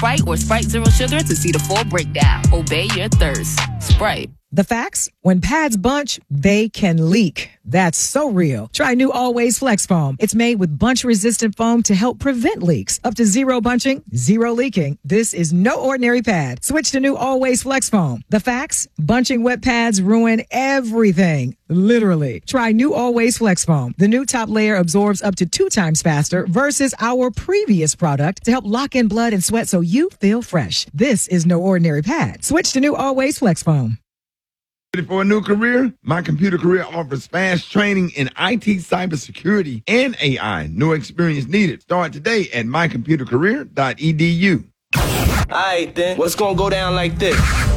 Sprite or Sprite Zero Sugar to see the full breakdown. Obey your thirst. Sprite. The facts? When pads bunch, they can leak. That's so real. Try new Always Flex Foam. It's made with bunch-resistant foam to help prevent leaks. Up to zero bunching, zero leaking. This is no ordinary pad. Switch to new Always Flex Foam. The facts? Bunching wet pads ruin everything. Literally. Try new Always Flex Foam. The new top layer absorbs up to 2 times faster versus our previous product to help lock in blood and sweat so you feel fresh. This is no ordinary pad. Switch to new Always Flex Foam. Ready for a new career? My Computer Career offers fast training in IT, cybersecurity, and AI. No experience needed. Start today at mycomputercareer.edu. All right, then. What's going to go down like this?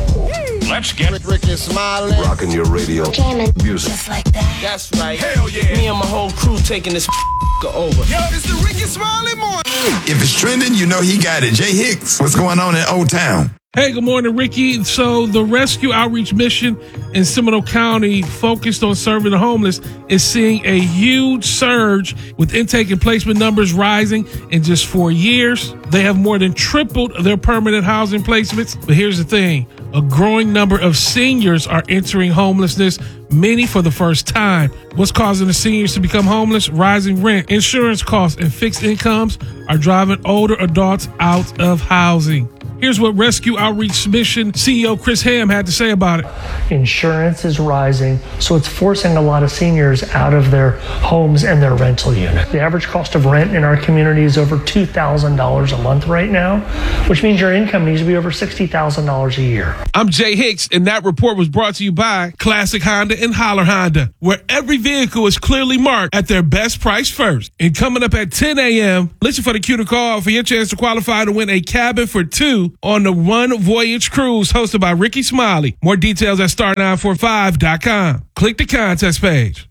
Let's get Ricky Smiley. Rocking your radio. Jamming. Music. Just like that. That's right. Hell yeah. Me and my whole crew taking this over. Yo, it's the Ricky Smiley morning. If it's trending, you know he got it. Jay Hicks, what's going on in Old Town? Hey, good morning, Ricky. So the rescue outreach mission in Seminole County focused on serving the homeless is seeing a huge surge with intake and placement numbers rising in just 4 years. They have more than tripled their permanent housing placements. But here's the thing. A growing number of seniors are entering homelessness, many for the first time. What's causing the seniors to become homeless? Rising rent, insurance costs, and fixed incomes are driving older adults out of housing. Here's what Rescue Outreach Mission CEO Chris Ham had to say about it. Insurance is rising, so it's forcing a lot of seniors out of their homes and their rental unit. The average cost of rent in our community is over $2,000 a month right now, which means your income needs to be over $60,000 a year. I'm Jay Hicks, and that report was brought to you by Classic Honda and Holler Honda, where every vehicle is clearly marked at their best price first. And coming up at 10 a.m., listen for the cue to call for your chance to qualify to win a cabin for 2 on the One Voyage Cruise hosted by Ricky Smiley. More details at star945.com. Click the contest page.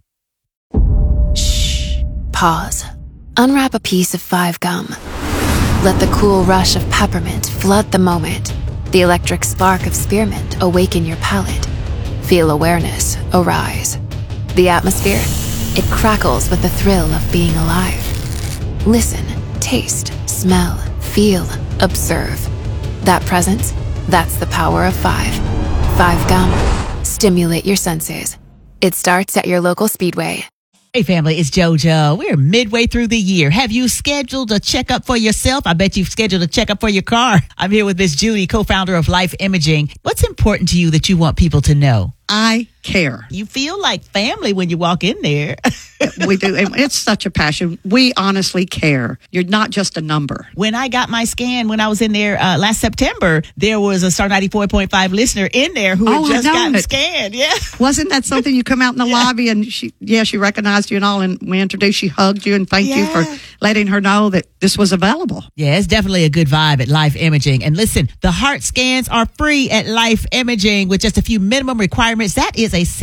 Shh. Pause. Unwrap a piece of 5 gum. Let the cool rush of peppermint flood the moment. The electric spark of spearmint awaken your palate. Feel awareness arise. The atmosphere, it crackles with the thrill of being alive. Listen, taste, smell, feel, observe. That presence, that's the power of 5. 5 gum. Stimulate your senses. It starts at your local Speedway. Hey family, it's JoJo. We're midway through the year. Have you scheduled a checkup for yourself? I bet you've scheduled a checkup for your car. I'm here with Miss Judy, co-founder of Life Imaging. What's important to you that you want people to know? I care. You feel like family when you walk in there. We do. It's such a passion. We honestly care. You're not just a number. When I got my scan, when I was in there last September, there was a Star 94.5 listener in there who had just gotten scanned. Yeah. Wasn't that something? You come out in the lobby and she recognized you and all, and we introduced, she hugged you and thanked you for letting her know that this was available. Yeah, it's definitely a good vibe at Life Imaging. And listen, the heart scans are free at Life Imaging with just a few minimum requirements. That is a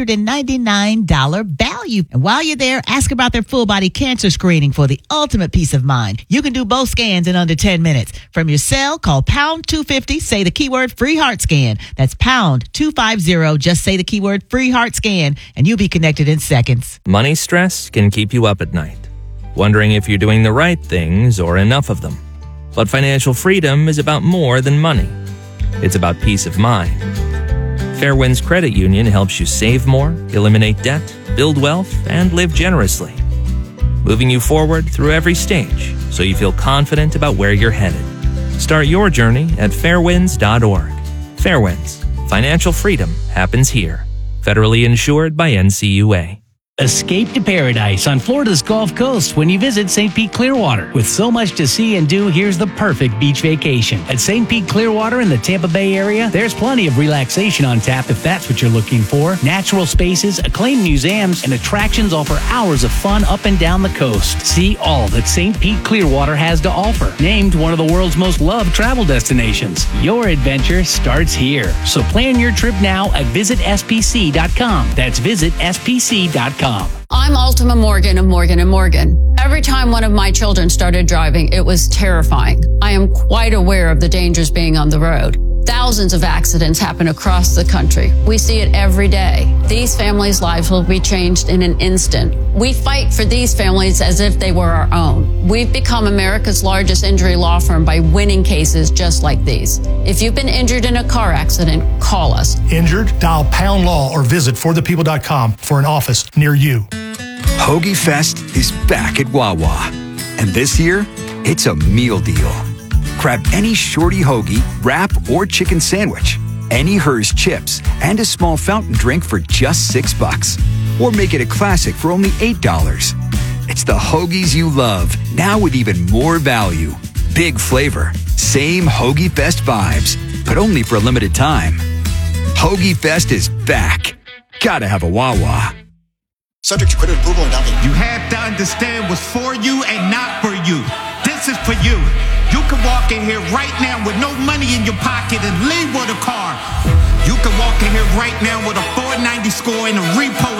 $699 value. And while you're there, ask about their full body cancer screening for the ultimate peace of mind. You can do both scans in under 10 minutes. From your cell, call pound 250, say the keyword free heart scan. That's pound 250, just say the keyword free heart scan, and you'll be connected in seconds. Money stress can keep you up at night, wondering if you're doing the right things or enough of them. But financial freedom is about more than money. It's about peace of mind. Fairwinds Credit Union helps you save more, eliminate debt, build wealth, and live generously, moving you forward through every stage so you feel confident about where you're headed. Start your journey at fairwinds.org. Fairwinds. Financial freedom happens here. Federally insured by NCUA. Escape to paradise on Florida's Gulf Coast when you visit St. Pete Clearwater. With so much to see and do, here's the perfect beach vacation. At St. Pete Clearwater in the Tampa Bay area, there's plenty of relaxation on tap if that's what you're looking for. Natural spaces, acclaimed museums, and attractions offer hours of fun up and down the coast. See all that St. Pete Clearwater has to offer. Named one of the world's most loved travel destinations. Your adventure starts here. So plan your trip now at visitspc.com. That's visitspc.com. I'm Ultima Morgan of Morgan & Morgan. Every time one of my children started driving, it was terrifying. I am quite aware of the dangers being on the road. Thousands of accidents happen across the country. We see it every day. These families' lives will be changed in an instant. We fight for these families as if they were our own. We've become America's largest injury law firm by winning cases just like these. If you've been injured in a car accident, call us. Injured? Dial Pound Law or visit forthepeople.com for an office near you. Hoagie Fest is back at Wawa. And this year, it's a meal deal. Grab any shorty hoagie, wrap, or chicken sandwich, any Hers chips, and a small fountain drink for just $6. Or make it a classic for only $8. It's the hoagies you love, now with even more value. Big flavor, same Hoagie Fest vibes, but only for a limited time. Hoagie Fest is back. Gotta have a Wawa. Subject to credit approval and down payment. You have to understand what's for you and not for you. This is for you. You can walk in here right now with no money in your pocket and leave with a car. You can walk in here right now with a 490 score and a repo